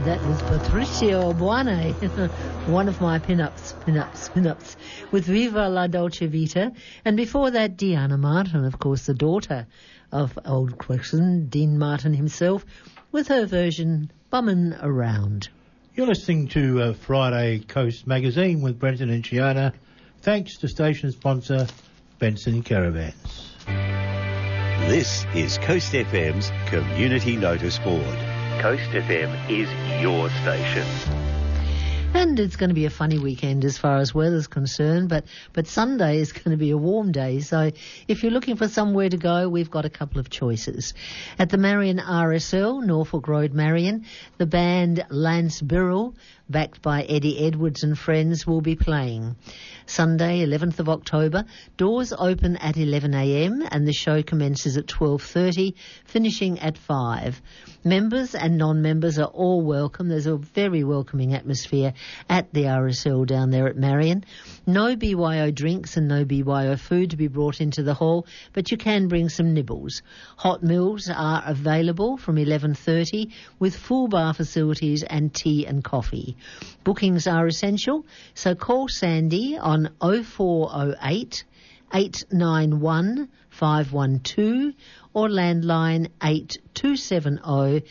That was Patricio Buane, one of my pin-ups, with Viva la Dolce Vita. And before that, Deanna Martin, of course, the daughter of old Quixon, Dean Martin himself, with her version, Bummin' Around. You're listening to Friday Coast Magazine with Brenton and Shiona. Thanks to station sponsor, Benson Caravans. This is Coast FM's Community Notice Board. Coast FM is your station. And it's going to be a funny weekend as far as weather's concerned, but Sunday is going to be a warm day. So if you're looking for somewhere to go, we've got a couple of choices. At the Marion RSL, Norfolk Road, Marion, the band Lance Birrell, backed by Eddie Edwards and friends, will be playing. Sunday, 11th of October, doors open at 11 a.m. and the show commences at 12:30, finishing at 5. Members and non-members are all welcome. There's a very welcoming atmosphere at the RSL down there at Marion. No BYO drinks and no BYO food to be brought into the hall, but you can bring some nibbles. Hot meals are available from 11:30 with full bar facilities and tea and coffee. Bookings are essential, so call Sandy on 0408 891 512 or landline 8270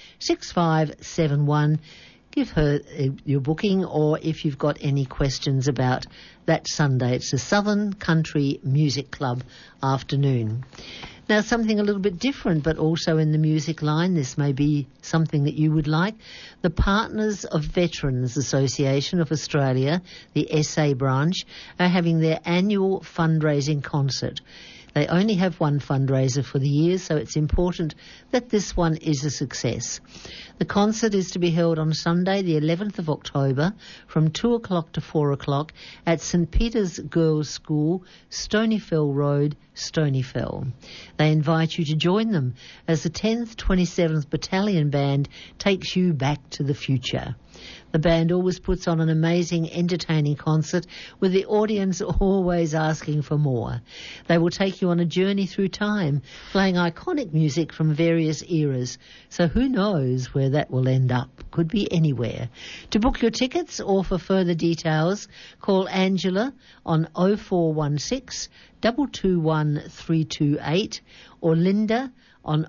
6571. Give her your booking, or if you've got any questions about that Sunday, it's the Southern Country Music Club afternoon. Now, something a little bit different, but also in the music line, this may be something that you would like. The Partners of Veterans Association of Australia, the SA branch, are having their annual fundraising concert. They only have one fundraiser for the year, so it's important that this one is a success. The concert is to be held on Sunday, the 11th of October, from 2 o'clock to 4 o'clock at St Peter's Girls' School, Stonyfell Road, Stonyfell. They invite you to join them as the 10th 27th Battalion Band takes you back to the future. The band always puts on an amazing, entertaining concert with the audience always asking for more. They will take you on a journey through time, playing iconic music from various eras. So who knows where that will end up? Could be anywhere. To book your tickets or for further details, call Angela on 0416 221 328 or Linda on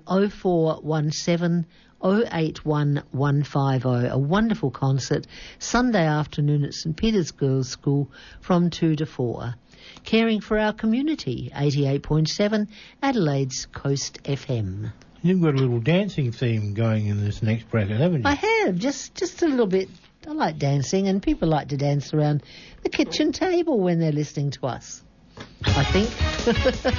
0417 081 150. A wonderful concert Sunday afternoon at St Peter's Girls' School from 2 to 4. Caring for our community, 88.7 Adelaide's Coast FM. You've got a little dancing theme going in this next bracket, haven't you? I have, just a little bit. I like dancing, and people like to dance around the kitchen table when they're listening to us, I think.